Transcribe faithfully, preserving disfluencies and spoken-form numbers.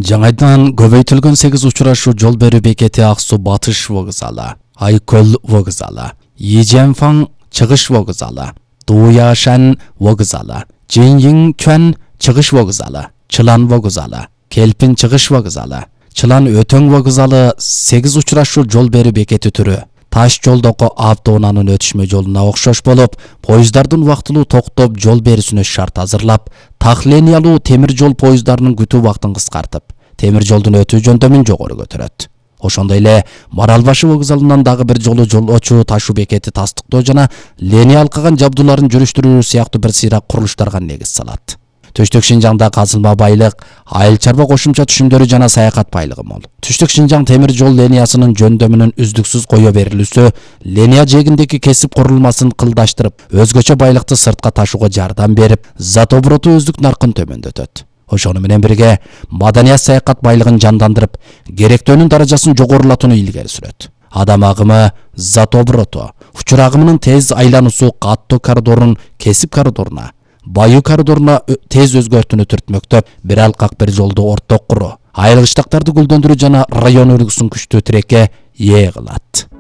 Жаңайдан көбейтілген сегиз учурашу жол берүү бекети Аксу батыш вокзалы, Айкөл вокзалы, Еженфаң чыгыш вокзалы, Дуяшан вокзалы, Жиньиңчуан чыгыш вокзалы, Чылан вокзалы, Келпин чыгыш вокзалы, Чылан өтөң вокзалы сегиз учурашу жол берүү бекети түрү. Таш жолдоку автоунаанын өтүшмө жолуна окшош болуп, поездардын убактылуу токтоп жол берүүсүнө шарт азырлап, так линиялуу темир жол поезддарынын күтүү убактын кыскартып, темир жолдун өтүү жөндөмүн жогору көтөрөт. Ошондой эле Маралбашы вокзалынан дагы бир жолу жолочу ташуу бекети тастыктоо жана линия алкаган жабдууларын жүрүштүрүү сыяктуу бир сыйрак курулуштарга негиз салат. Түштүк Шинжаңда казылма байлык, айыл чарба кошумча түшүмдөрү жана саякат байлыгы мол. Түштүк Шинжаң темир жол линиясынын жөндөмүнүн үздүксүз кое берилүүсү линия жээгиндеги кесип курулмасын кылдаштырып, өзгөчө байлыкты сыртка ташууга жардам берип, зат обороту өздүк наркын төмөндөтөт. Ошону менен бирге маданият саякат байлыгын жандандырып, керектөөнүн даражасын жогорулатууну илгери сүрөт. Адам агымы, зат обороту, учур агымынын тез айлануусу каттуу коридорун кесип коридоруна, баю коридоруна тез өзгөртүүнү түртмөктөп, бир алкак бир жолду орток куруу, айрылыштактарды гүлдөндүрүү жана район үлгүсүн күчтүү тилекке ээ кылат.